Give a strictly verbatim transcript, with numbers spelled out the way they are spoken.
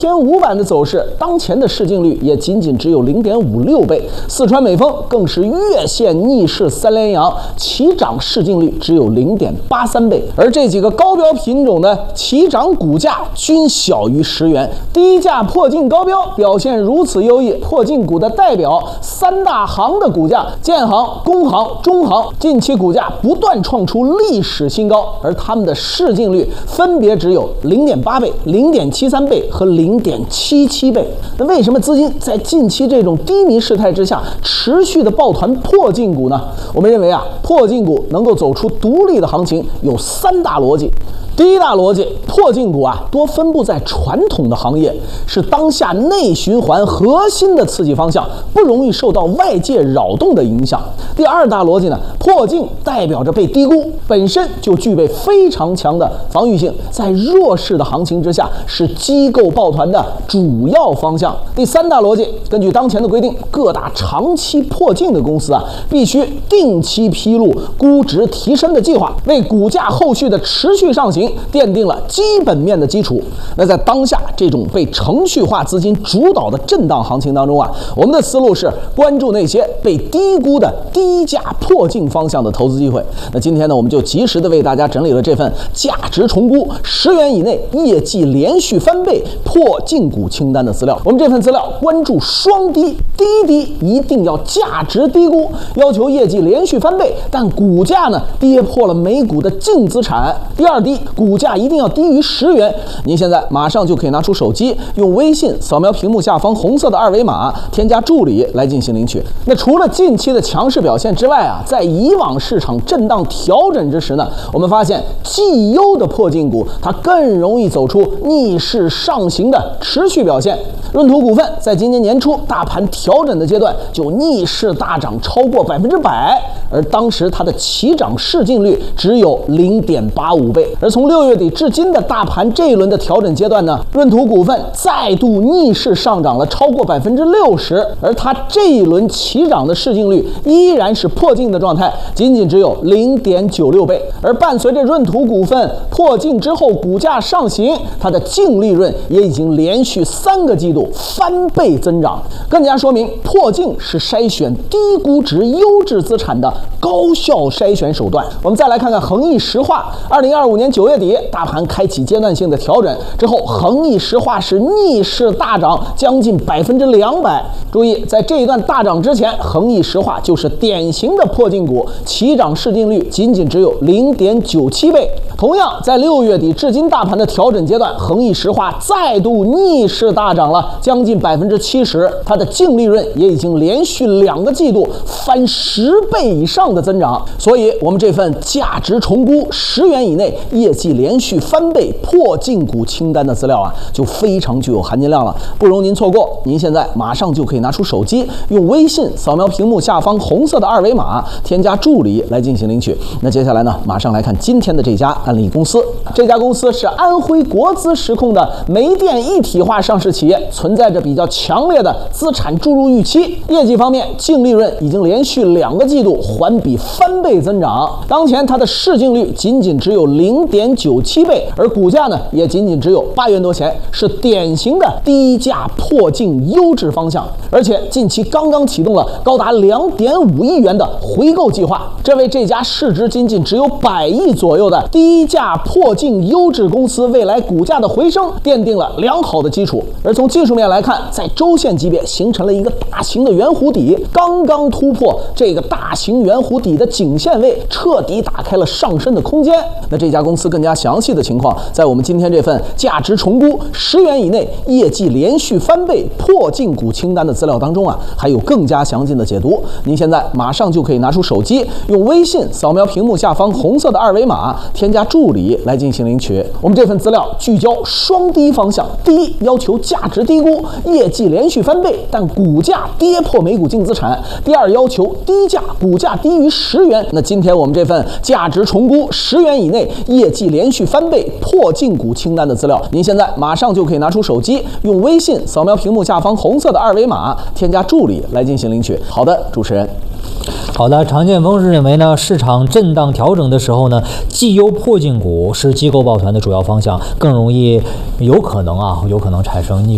天五版的走势，当前的市净率也仅仅只有 零点五六倍，四川美丰更是月线逆势三连阳，齐涨市净率只有 零点八三倍，而这几个高标品种的齐涨股价均小于十元，低价破净高标表现如此优异，破净股的代表三大行的股价，建行、工行、中行近期股价不断创出历史新高，而它们的市净率分别只有 零点八倍、零点七三倍和零点七七倍。那为什么资金在近期这种低迷事态之下持续的抱团破净股呢？我们认为啊，破净股能够走出独立的行情有三大逻辑。第一大逻辑，破净股啊多分布在传统的行业，是当下内循环核心的刺激方向，不容易受到外界扰动的影响。第二大逻辑呢，破净代表着被低估，本身就具备非常强的防御性，在弱势的行情之下是机构抱团的主要方向。第三大逻辑，根据当前的规定，各大长期破净的公司啊，必须定期披露估值提升的计划，为股价后续的持续上行奠定了基本面的基础。那在当下这种被程序化资金主导的震荡行情当中啊，我们的思路是关注那些被低估的低价破净方向的投资机会。那今天呢，我们就及时的为大家整理了这份价值重估十元以内业绩连续翻倍破净股清单的资料。我们这份资料关注双低，第一低一定要价值低估，要求业绩连续翻倍，但股价呢跌破了每股的净资产。第二低，股价一定要低于十元。您现在马上就可以拿出手机，用微信扫描屏幕下方红色的二维码，添加助理来进行领取。那除了近期的强势表现之外啊，在以往市场震荡调整之时呢，我们发现绩优的破净股它更容易走出逆势上行的持续表现。闰土股份在今年年初大盘调整的阶段就逆势大涨超过百分之百，而当时它的齐涨市净率只有 零点八五倍。而从六月底至今的大盘这一轮的调整阶段呢，闰土股份再度逆势上涨了超过百分之六十，而它这一轮齐涨的市净率依然是破净的状态，仅仅只有 零点九六倍。而伴随着闰土股份破净之后股价上行，它的净利润也已经连续三个季度翻倍增长，更加说明破净是筛选低估值优质资产的高效筛选手段。我们再来看看恒益石化，二零二五年九月底，大盘开启阶段性的调整之后，恒益石化是逆势大涨将近百分之两百。注意，在这一段大涨之前，恒益石化就是典型的破净股，齐涨市净率仅仅只有 零点九七倍。同样，在六月底至今大盘的调整阶段，恒益石化再度逆势大涨了将近百分之七十，它的净利润也已经连续两个季度翻十倍以上的增长。所以，我们这份价值重估十元以内业绩连续翻倍破净股清单的资料啊，就非常具有含金量了，不容您错过。您现在马上就可以拿出手机，用微信扫描屏幕下方红色的二维码，添加助理来进行领取。那接下来呢，马上来看今天的这家案例公司。这家公司是安徽国资实控的煤电一体化上市企业，存在着比较强烈的资产注入预期。业绩方面，净利润已经连续两个季度环比翻倍增长。当前它的市净率仅仅只有 零点九七倍，而股价呢也仅仅只有八元多钱，是典型的低价破净优质方向。而且近期刚刚启动了高达 两点五亿元的回购计划，这为这家市值仅仅只有百亿左右的低价破净优质公司未来股价的回升奠定了良好的基础。而从技术面来看，在周线级别形成了一个大型的圆弧底，刚刚突破这个大型圆弧底的颈线位，彻底打开了上升的空间。那这家公司更加详细的情况，在我们今天这份价值重估十元以内业绩连续翻倍破净股清单的资料当中啊，还有更加详尽的解读。您现在马上就可以拿出手机，用微信扫描屏幕下方红色的二维码，添加助理来进行领取。我们这份资料聚焦双低方向：第一，要求价值低估，业绩连续翻倍，但股价跌破每股净资产；第二，要求低价，股价低于十元。那今天我们这份价值重估十元以内业绩连续翻倍破净股清单的资料，您现在马上就可以拿出手机，用微信扫描屏幕下方红色的二维码，添加助理来进行领取。好的，主持人。 好的，常见方式认为呢，市场震荡调整的时候呢，绩优破净股是机构抱团的主要方向，更容易有可能啊，有可能产生逆